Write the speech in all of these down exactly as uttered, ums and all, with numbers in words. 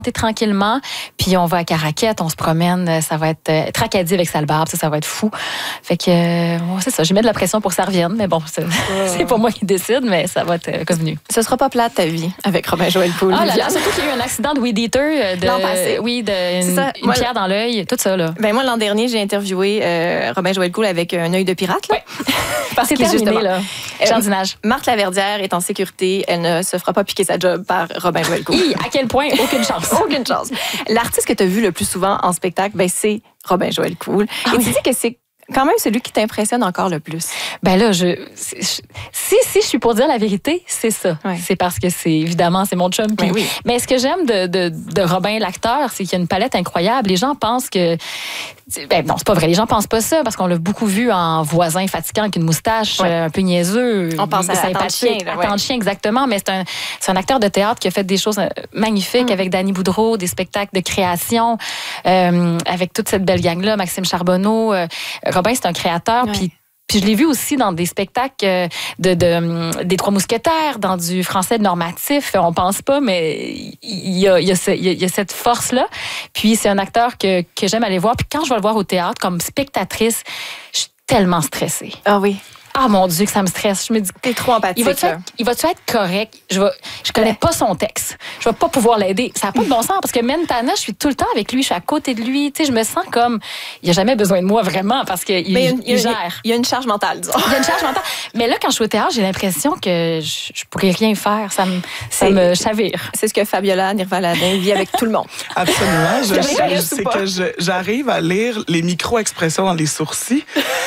tranquillement, puis on va à Caraquette, on se promène, ça va être euh, Tracadie avec Salbarbe, ça, ça va être fou. Fait que, euh, c'est ça, j'ai mis de la pression pour que ça revienne, mais bon, c'est, c'est pas moi qui décide, mais ça va être euh, convenu. Ce sera pas plate ta vie avec Robin Joël Poul. Ah là là, surtout qu'il y a eu un accident de weed eater, de, l'an passé. Oui, de une, ça, une moi, pierre dans l'œil, tout ça là. Ben moi, l'an dernier, j'ai interviewé euh, Robin Joël Poul avec un œil de pirate. Là. Ouais. Parce c'est que terminé, justement, là. Jardinage. Euh, Marthe Laverdière est en sécurité. Elle ne se fera pas piquer sa job par Robin Joël Poul. Hi, à quel point? Aucune chance. Aucune chance. L'artiste que tu as vu le plus souvent en spectacle, ben, c'est Robin Joël Poul. Ah, Et oui. tu dis que c'est quand même celui qui t'impressionne encore le plus. Ben là, je, je si, si je suis pour dire la vérité, c'est ça. Ouais. C'est parce que c'est, évidemment, c'est mon chum. Puis, Mais oui. Mais ce que j'aime de, de, de Robin, l'acteur, c'est qu'il y a une palette incroyable. Les gens pensent que... Ben non, c'est pas vrai. Les gens pensent pas ça parce qu'on l'a beaucoup vu en voisin fatigant avec une moustache, Ouais. euh, un peu niaiseux. On pense à sympathique. Attends de chien, là, ouais. Attends de chien, exactement. Mais c'est un, c'est un acteur de théâtre qui a fait des choses magnifiques Mm. avec Danny Boudreau, des spectacles de création, euh, avec toute cette belle gang-là, Maxime Charbonneau. Euh, Robin, c'est un créateur. Ouais. Puis Puis je l'ai vu aussi dans des spectacles de, de, des Trois Mousquetaires, dans du français normatif. On pense pas, mais il y a, il y a, ce, il y a cette force-là. Puis c'est un acteur que, que j'aime aller voir. Puis quand je vais le voir au théâtre, comme spectatrice, je suis tellement stressée. Ah oui. Ah mon Dieu, que ça me stresse. Je me dis, T'es trop empathique. il va-tu là. être, il va-tu être correct? Je, vais, je connais pas son texte. Je vais pas pouvoir l'aider. Ça n'a pas de bon sens parce que Mentana, je suis tout le temps avec lui, je suis à côté de lui. Tu sais, je me sens comme, il a jamais besoin de moi vraiment parce qu'il Mais il y a une- il gère. Il y a une charge mentale, disons. Il y a une charge mentale. Mais là, quand je suis au théâtre, j'ai l'impression que je, je pourrais rien faire. Ça me, ça C'est- me chavire. C'est ce que Fabiola Nirvaladin vit avec tout le monde. Absolument. Je- Je je- l'ai c'est ou pas? que je- j'arrive à lire les micro-expressions dans les sourcils.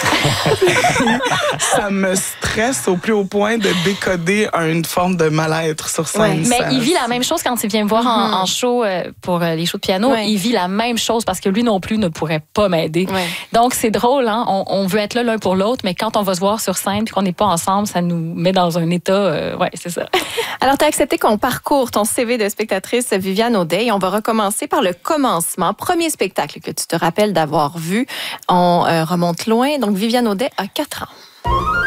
Ça me stresse au plus haut point de décoder une forme de mal-être sur scène. Ouais. Mais Ça- il vit la même chose quand il vient me voir en, Mhm. en show euh, pour euh, les shows de piano. Ouais. Il vit la même chose parce que lui non plus ne pourrait pas m'aider. Ouais. Donc, c'est drôle, hein? On, on veut être là l'un pour l'autre, mais quand on va se voir sur scène puis qu'on n'est pas ensemble, ça nous met dans un état... Euh, ouais, c'est ça. Alors, tu as accepté qu'on parcourt ton C V de spectatrice Viviane Audet et on va recommencer par le commencement. Premier spectacle que tu te rappelles d'avoir vu. On euh, remonte loin. Donc, Viviane Audet a quatre ans.